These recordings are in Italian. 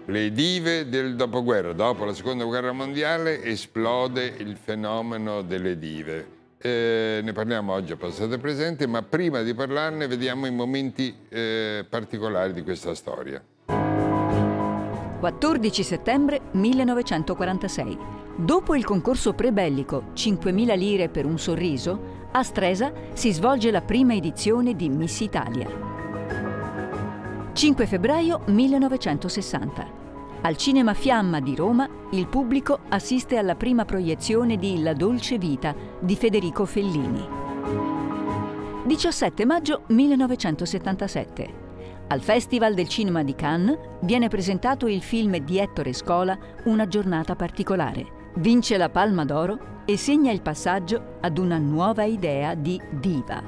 Le dive del dopoguerra. Dopo la seconda guerra mondiale esplode il fenomeno delle dive. Ne parliamo oggi a Passato e Presente, ma prima di parlarne vediamo i momenti particolari di questa storia. 14 settembre 1946. Dopo il concorso prebellico 5.000 lire per un sorriso, a Stresa si svolge la prima edizione di Miss Italia. 5 febbraio 1960. Al Cinema Fiamma di Roma, il pubblico assiste alla prima proiezione di La dolce vita di Federico Fellini. 17 maggio 1977. Al Festival del Cinema di Cannes viene presentato il film di Ettore Scola, Una giornata particolare. Vince la Palma d'Oro e segna il passaggio ad una nuova idea di diva.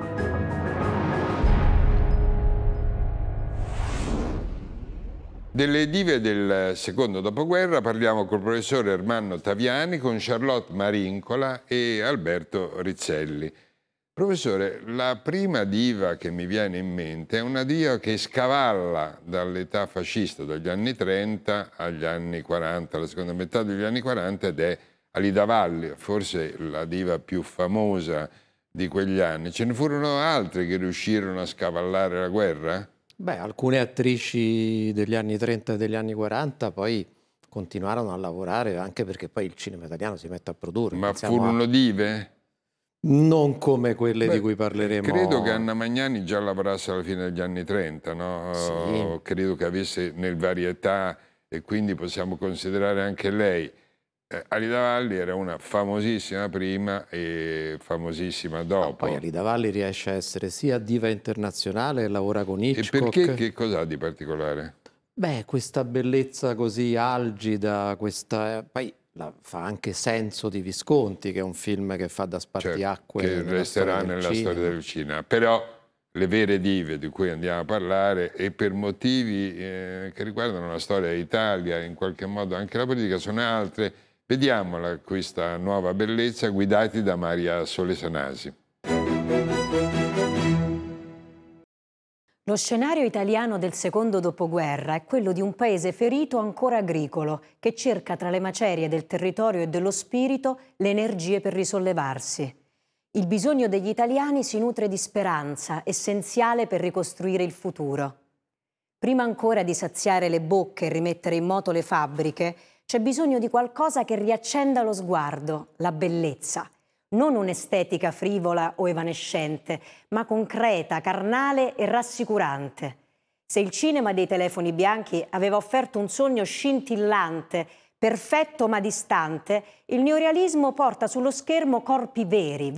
Delle dive del secondo dopoguerra parliamo col professore Ermanno Taviani, con Charlotte Marincola e Alberto Rizzelli. Professore, la prima diva che mi viene in mente è una diva che scavalla dall'età fascista, dagli anni 30 agli anni 40, la seconda metà degli anni 40, ed è Alida Valli, forse la diva più famosa di quegli anni. Ce ne furono altre che riuscirono a scavallare la guerra? Beh, alcune attrici degli anni 30 e degli anni 40 poi continuarono a lavorare, anche perché poi il cinema italiano si mette a produrre. Ma furono dive? Non come quelle di cui parleremo. Credo che Anna Magnani già lavorasse alla fine degli anni 30, no? Sì. Credo che avesse nel varietà, e quindi possiamo considerare anche lei. Alida Valli era una famosissima prima e famosissima dopo. Poi Alida Valli riesce a essere sia diva internazionale, lavora con Hitchcock. E perché? Che cos'ha di particolare? Beh, questa bellezza così algida, poi fa anche Senso di Visconti, che è un film che fa da spartiacque, che resterà nella storia del cinema. Però le vere dive di cui andiamo a parlare, e per motivi che riguardano la storia d'Italia, in qualche modo anche la politica, sono altre. Vediamola questa nuova bellezza, guidati da Maria Sole Sanasi. Lo scenario italiano del secondo dopoguerra è quello di un paese ferito ancora agricolo, che cerca tra le macerie del territorio e dello spirito le energie per risollevarsi. Il bisogno degli italiani si nutre di speranza, essenziale per ricostruire il futuro. Prima ancora di saziare le bocche e rimettere in moto le fabbriche, c'è bisogno di qualcosa che riaccenda lo sguardo, la bellezza. Non un'estetica frivola o evanescente, ma concreta, carnale e rassicurante. Se il cinema dei telefoni bianchi aveva offerto un sogno scintillante, perfetto ma distante, il neorealismo porta sullo schermo corpi veri,